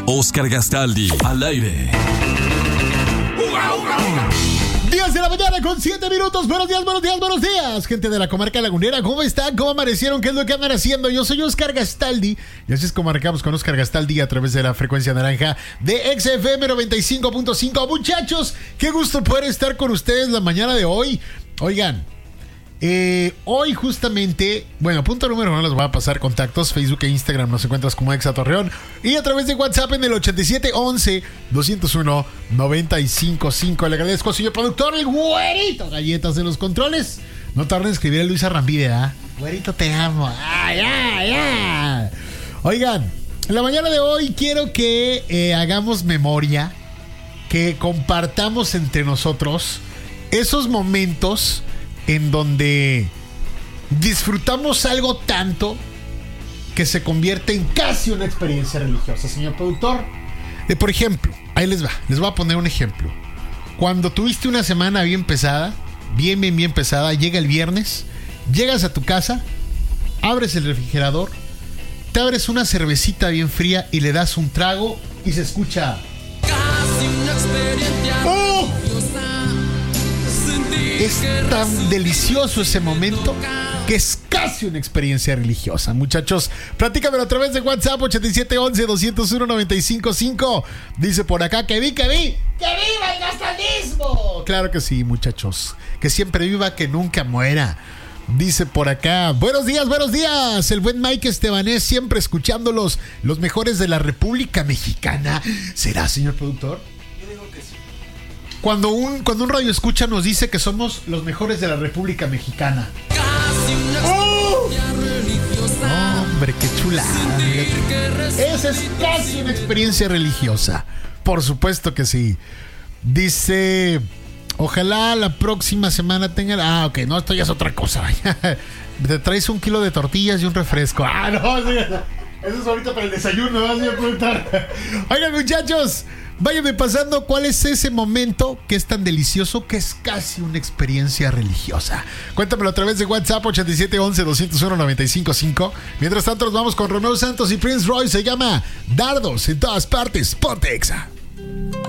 Oscar Gastaldi, al aire. 10 de la mañana con 7 minutos. Buenos días, buenos días, buenos días, gente de la comarca lagunera. ¿Cómo están? ¿Cómo amanecieron? ¿Qué es lo que andan haciendo? Yo soy Oscar Gastaldi y así es como arrancamos con Oscar Gastaldi a través de la frecuencia naranja de XFM 95.5. Muchachos, qué gusto poder estar con ustedes la mañana de hoy. Oigan, hoy justamente, bueno, punto número 1, les voy a pasar contactos. Facebook e Instagram nos encuentras como Exa Torreón y a través de WhatsApp en el 8711-201-955. Le agradezco, señor productor, el güerito galletas de los controles. No tarden en escribir a Luisa Rambide, güerito, te amo. Oigan, en la mañana de hoy quiero que hagamos memoria, que compartamos entre nosotros esos momentos en donde disfrutamos algo tanto que se convierte en casi una experiencia religiosa, señor productor. Por ejemplo, ahí les voy a poner un ejemplo. Cuando tuviste una semana bien pesada, bien pesada, llega el viernes, llegas a tu casa, abres el refrigerador, te abres una cervecita bien fría y le das un trago y se escucha casi una experiencia religiosa. Es tan delicioso ese momento que es casi una experiencia religiosa. Muchachos, platícamelo a través de WhatsApp 8711-201-955. Dice por acá que viva el gastaldismo. Claro que sí, muchachos, que siempre viva, que nunca muera. Dice por acá, buenos días, el buen Mike Estebanés, siempre escuchándolos, los mejores de la República Mexicana. ¿Será, señor productor? Cuando un radio escucha nos dice que somos los mejores de la República Mexicana. ¡Oh! Hombre, qué chulada. Esa es casi una experiencia religiosa. Por supuesto que sí. Dice, ojalá la próxima semana tengan... ok, no, esto ya es otra cosa. Te traes 1 kilo de tortillas y un refresco. No, eso es ahorita para el desayuno, vas a preguntar. Oigan, muchachos, váyanme pasando cuál es ese momento que es tan delicioso que es casi una experiencia religiosa. Cuéntamelo a través de WhatsApp 8711-201-955. Mientras tanto nos vamos con Romeo Santos y Prince Royce. Se llama Dardos en todas partes. Ponte Exa.